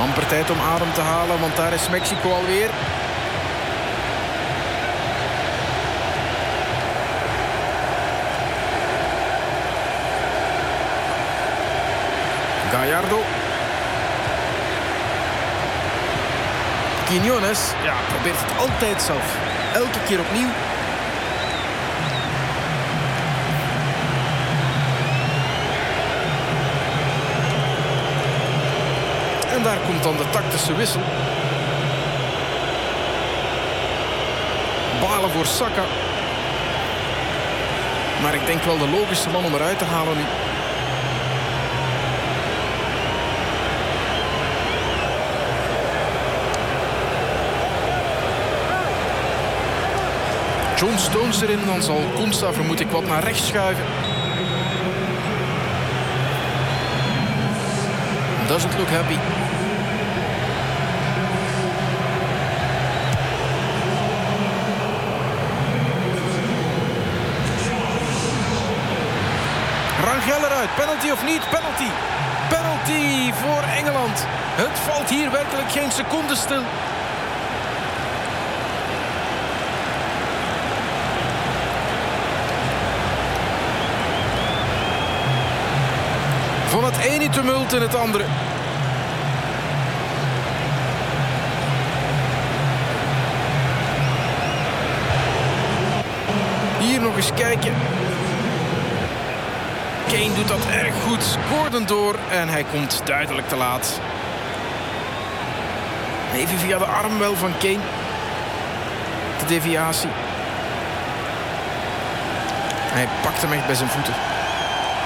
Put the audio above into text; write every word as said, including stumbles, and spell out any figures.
Amper tijd om adem te halen, want daar is Mexico alweer. Gallardo. Quiñones, ja, probeert het altijd zelf. Elke keer opnieuw. En daar komt dan de tactische wissel. Balen voor Saka. Maar ik denk wel de logische man om eruit te halen nu. John Stones erin, dan zal Konsa vermoed ik wat naar rechts schuiven. Doesn't look happy. Rangel eruit. Penalty of niet? Penalty. Penalty voor Engeland. Het valt hier werkelijk geen seconde stil. Van het ene tumult in het andere. Hier nog eens kijken. Kane doet dat erg goed. Gordon door en hij komt duidelijk te laat. Even via de arm wel van Kane. De deviatie. Hij pakt hem echt bij zijn voeten.